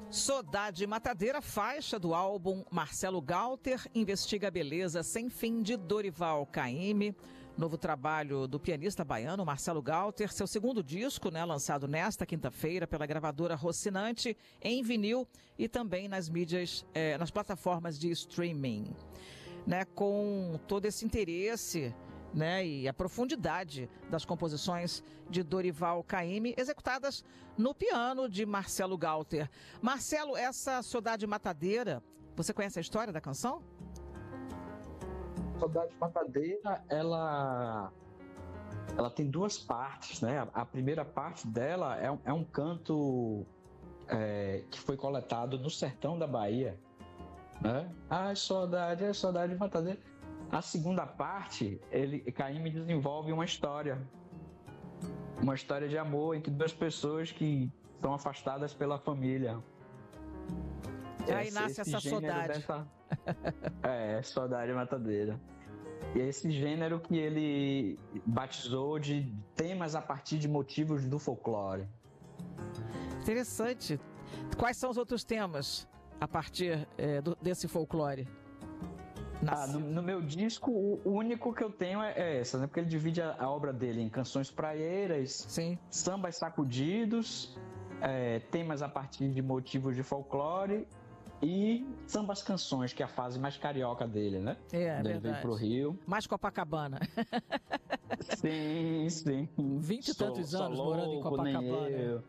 Saudade Matadeira, faixa do álbum Marcelo Galter, investiga a beleza sem fim de Dorival Caymmi. Novo trabalho do pianista baiano Marcelo Galter, seu segundo disco, lançado nesta quinta-feira pela gravadora Rocinante, em vinil e também nas mídias, nas plataformas de streaming. Com todo esse interesse, e a profundidade das composições de Dorival Caymmi, executadas no piano de Marcelo Galter. Marcelo, essa Saudade Matadeira, você conhece a história da canção? Saudade Matadeira, ela tem duas partes, A primeira parte dela é um canto que foi coletado no sertão da Bahia, Ai, saudade Matadeira. A segunda parte, Caymmi desenvolve uma história de amor entre duas pessoas que são afastadas pela família. Aí nasce essa saudade. Saudade Matadeira. E é esse gênero que ele batizou de temas a partir de motivos do folclore. Interessante. Quais são os outros temas a partir desse folclore? No meu disco, o único que eu tenho é essa, Porque ele divide a obra dele em canções praieiras, sim, sambas sacudidos, temas a partir de motivos de folclore e sambas canções, que é a fase mais carioca dele, Ele veio pro Rio. Mais Copacabana. Sim. 20 e tantos anos morando em Copacabana.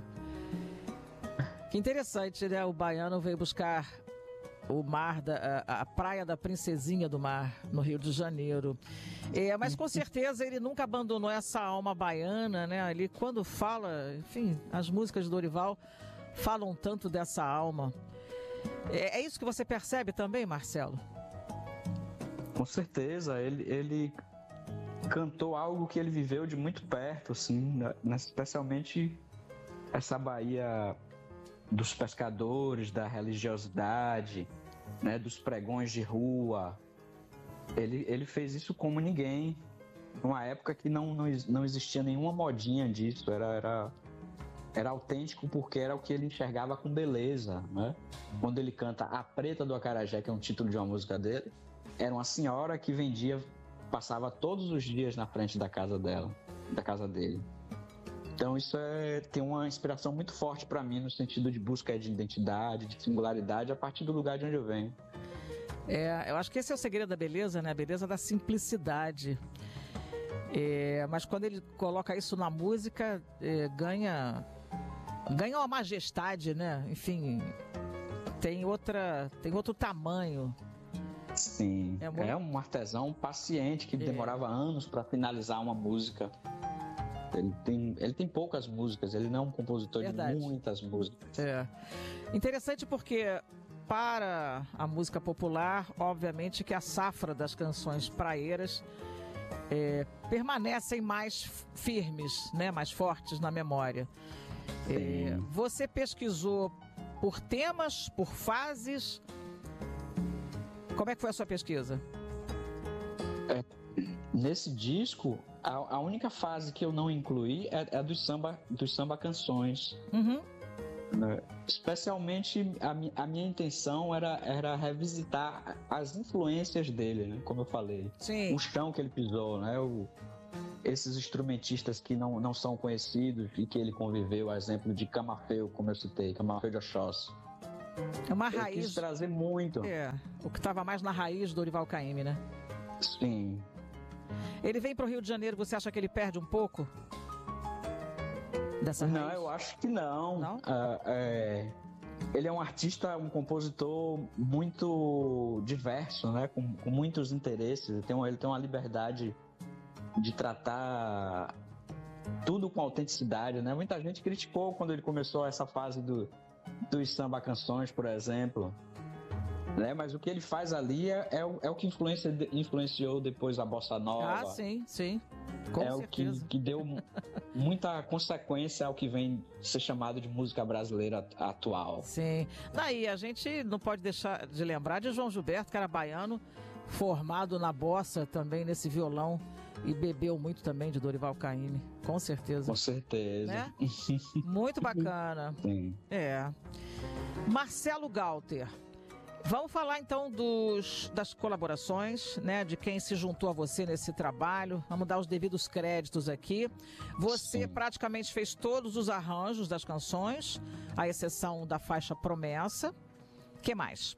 Que interessante, O baiano veio buscar o mar, a praia da Princesinha do Mar, no Rio de Janeiro. Mas com certeza ele nunca abandonou essa alma baiana, Ele, quando fala, enfim, as músicas de Dorival falam tanto dessa alma. É isso que você percebe também, Marcelo? Com certeza, ele cantou algo que ele viveu de muito perto, assim, especialmente essa Bahia dos pescadores, da religiosidade, dos pregões de rua. Ele fez isso como ninguém, numa época que não existia nenhuma modinha disso, era autêntico porque era o que ele enxergava com beleza, Quando ele canta A Preta do Acarajé, que é um título de uma música dele, era uma senhora que passava todos os dias na frente da casa dele. Então isso tem uma inspiração muito forte para mim no sentido de busca de identidade, de singularidade a partir do lugar de onde eu venho. Eu acho que esse é o segredo da beleza, A beleza da simplicidade. Mas quando ele coloca isso na música, ganha uma majestade, Enfim, tem outro tamanho. Sim, é um artesão paciente que demorava anos para finalizar uma música. Ele tem poucas músicas, ele não é um compositor de muitas músicas. Interessante porque para a música popular, obviamente que a safra das canções praeiras permanecem mais firmes, mais fortes na memória. Você pesquisou por temas, por fases? Como é que foi a sua pesquisa? Nesse disco, a única fase que eu não incluí é a dos samba canções. Uhum. Especialmente a minha intenção era revisitar as influências dele, como eu falei. Sim. O chão que ele pisou, esses instrumentistas que não são conhecidos e que ele conviveu, a exemplo de Camafeu, como eu citei, Camafeu de Oxóssi. É uma raiz. Eu quis trazer muito. O que estava mais na raiz do Dorival Caymmi, Sim. Ele vem para o Rio de Janeiro, você acha que ele perde um pouco dessa raiz? Não, eu acho que não. Ele é um artista, um compositor muito diverso, com muitos interesses. Ele tem uma liberdade de tratar tudo com autenticidade, Muita gente criticou quando ele começou essa fase dos samba canções, por exemplo. Mas o que ele faz ali é o que influenciou depois a bossa nova. Sim. Com certeza. O que deu muita consequência ao que vem ser chamado de música brasileira atual. Sim. Daí a gente não pode deixar de lembrar de João Gilberto, que era baiano, formado na bossa também, nesse violão, e bebeu muito também de Dorival Caymmi, com certeza. Com certeza. Muito bacana. Sim. Marcelo Galter. Vamos falar então das colaborações, né, de quem se juntou a você nesse trabalho. Vamos dar os devidos créditos aqui. Você praticamente fez todos os arranjos das canções, à exceção da faixa Promessa. O que mais?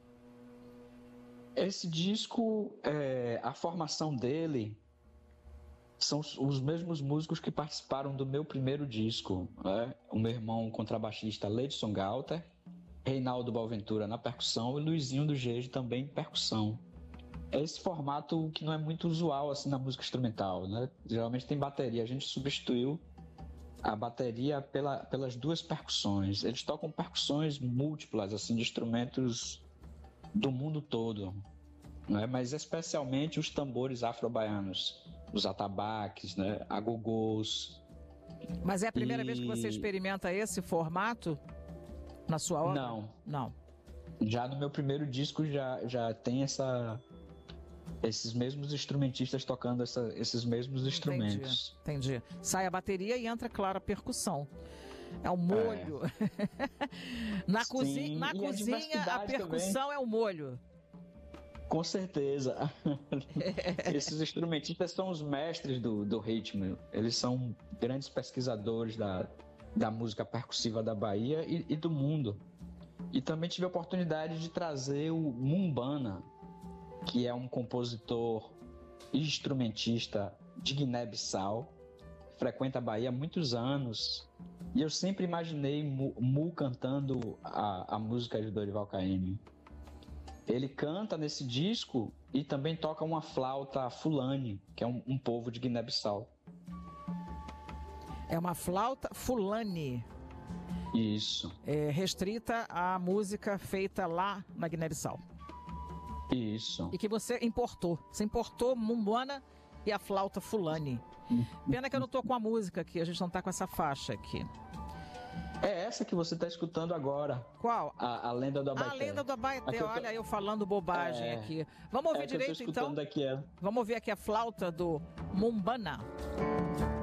Esse disco, a formação dele são os mesmos músicos que participaram do meu primeiro disco, né? O meu irmão contrabaixista Leidson Galter, Reinaldo Boaventura na percussão e Luizinho do Gejo também em percussão. É esse formato que não é muito usual assim na música instrumental, né? Geralmente tem bateria, a gente substituiu a bateria pelas duas percussões. Eles tocam percussões múltiplas assim de instrumentos do mundo todo, né? Mas especialmente os tambores afro-baianos, os atabaques, né? Agogôs. Mas é a primeira vez que você experimenta esse formato na sua obra? Não. Já no meu primeiro disco já tem esses mesmos instrumentistas tocando esses mesmos instrumentos. Entendi. Sai a bateria e entra, claro, a percussão. É o molho. Na cozinha a percussão também. É o molho. Com certeza. Esses instrumentistas são os mestres do ritmo. Eles são grandes pesquisadores da música percussiva da Bahia e do mundo. E também tive a oportunidade de trazer o Mumbana, que é um compositor e instrumentista de Guiné-Bissau, frequenta a Bahia há muitos anos, e eu sempre imaginei Mu cantando a música de Dorival Caymmi. Ele canta nesse disco e também toca uma flauta fulani, que é um povo de Guiné-Bissau. É uma flauta fulani. Isso. É restrita à música feita lá na Guiné-Bissau. Isso. E que você importou. Você importou Mumbana e a flauta fulani. Pena que eu não tô com a música aqui, a gente não tá com essa faixa aqui. É essa que você tá escutando agora. Qual? A Lenda do Abaeté. A Lenda do Abaeté, olha eu falando bobagem aqui. Vamos ouvir direito então? Daqui, Vamos ouvir aqui a flauta do Mumbana.